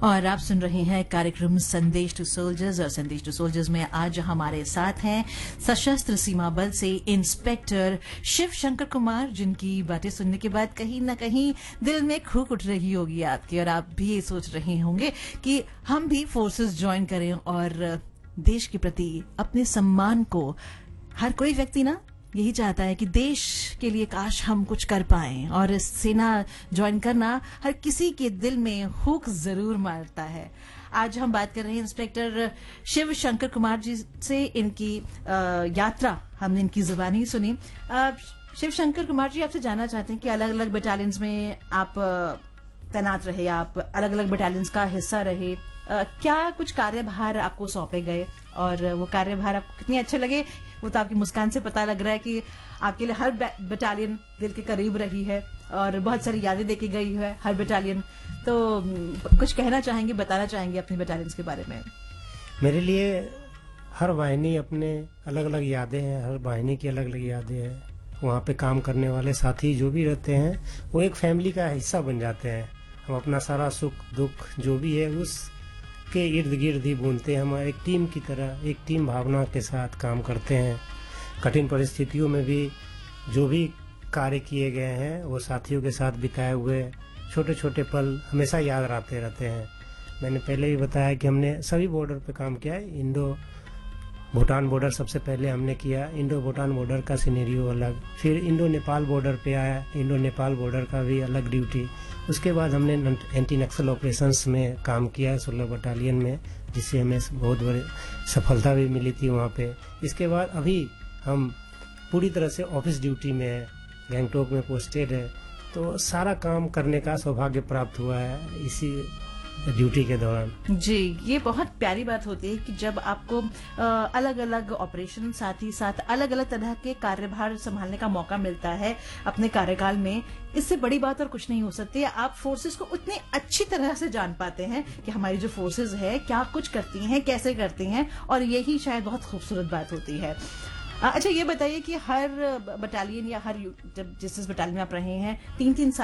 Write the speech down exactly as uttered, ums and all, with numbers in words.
और आप सुन रहे हैं कार्यक्रम संदेश टू सोल्जर्स और संदेश टू सोल्जर्स में आज हमारे साथ हैं सशस्त्र सीमा बल से इंस्पेक्टर शिव शंकर कुमार, जिनकी बातें सुनने के बाद कहीं न कहीं दिल में खूक उठ रही होगी आपकी और आप भी ये सोच रहे होंगे कि हम भी फोर्सेस ज्वाइन करें और देश के प्रति अपने सम्मान को, हर कोई व्यक्ति ना यही चाहता है कि देश के लिए काश हम कुछ कर पाएं और सेना ज्वाइन करना हर किसी के दिल में हुक जरूर मारता है। आज हम बात कर रहे हैं इंस्पेक्टर शिव शंकर कुमार जी से। इनकी आ, यात्रा हमने इनकी जुबानी सुनी। आ, शिव शंकर कुमार जी, आपसे जानना चाहते हैं कि अलग अलग बटालियंस में आप तैनात रहे, आप अलग अलग बटालियंस का हिस्सा रहे, आ, क्या कुछ कार्यभार आपको सौंपे गए और वो कार्यभार आपको कितने अच्छे लगे? वो तो आपकी मुस्कान से पता लग रहा है कि आपके लिए हर बटालियन दिल के करीब रही है और बहुत सारी यादें देके गई है हर बटालियन। तो कुछ कहना चाहेंगे, बताना चाहेंगे अपने बटालियंस के बारे में? मेरे लिए हर वाहिनी अपने अलग अलग यादें हैं, हर वाहिनी की अलग अलग यादें हैं। वहाँ पे काम करने वाले साथी जो भी रहते हैं वो एक फैमिली का हिस्सा बन जाते हैं। हम अपना सारा सुख दुख जो भी है उस के इर्द गिर्द ही बोलते हैं। हम एक टीम की तरह, एक टीम भावना के साथ काम करते हैं। कठिन परिस्थितियों में भी जो भी कार्य किए गए हैं वो साथियों के साथ बिताए हुए छोटे छोटे पल हमेशा याद आते रहते हैं। मैंने पहले ही बताया कि हमने सभी बॉर्डर पे काम किया है। इंडो भूटान बॉर्डर सबसे पहले हमने किया। इंडो भूटान बॉर्डर का सिनेरियो अलग, फिर इंडो नेपाल बॉर्डर पे आया, इंडो नेपाल बॉर्डर का भी अलग ड्यूटी। उसके बाद हमने एंटी नक्सल ऑपरेशंस में काम किया है सोलह बटालियन में, जिससे हमें बहुत बड़ी सफलता भी मिली थी वहाँ पे। इसके बाद अभी हम पूरी तरह से ऑफिस ड्यूटी में है, गैंगटोक में पोस्टेड है। तो सारा काम करने का सौभाग्य प्राप्त हुआ है इसी ड्यूटी के दौरान। जी, ये बहुत प्यारी बात होती है कि जब आपको अलग अलग ऑपरेशन साथ ही साथ अलग अलग तरह के कार्यभार संभालने का मौका मिलता है अपने कार्यकाल में। इससे बड़ी बात और कुछ नहीं हो सकती। आप फोर्सेस को उतनी अच्छी तरह से जान पाते हैं कि हमारी जो फोर्सेस है क्या कुछ करती हैं, कैसे करती हैं, और यही शायद बहुत खूबसूरत बात होती है। अच्छा, ये बताइए कि हर बटालियन या हर जब जिस जिस बटालियन में आप रहे हैं तीन तीन साल